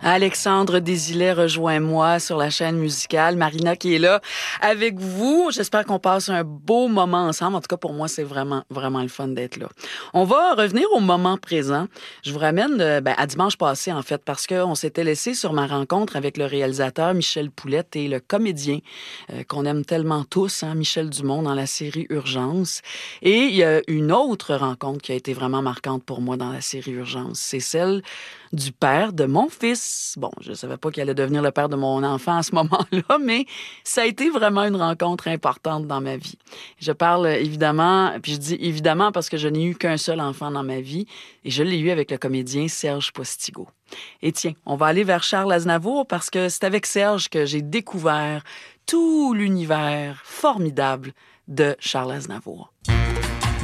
Alexandre Desilets, rejoins-moi sur la chaîne musicale. Marina qui est là avec vous. J'espère qu'on passe un beau moment ensemble. En tout cas, pour moi, c'est vraiment, vraiment le fun d'être là. On va revenir au moment présent. Je vous ramène à dimanche passé, en fait, parce qu'on s'était laissé sur ma rencontre avec le réalisateur Michel Poulette et le comédien qu'on aime tellement tous, Michel Dumont, dans la série Urgence. Et il y a une autre rencontre qui a été vraiment marquante pour moi dans la série Urgence. C'est celle du père de mon fils. Bon, je savais pas qu'il allait devenir le père de mon enfant à ce moment-là, mais ça a été vraiment une rencontre importante dans ma vie. Je parle évidemment, puis je dis évidemment parce que je n'ai eu qu'un seul enfant dans ma vie, et je l'ai eu avec le comédien Serge Postigo. Et tiens, on va aller vers Charles Aznavour parce que c'est avec Serge que j'ai découvert tout l'univers formidable de Charles Aznavour.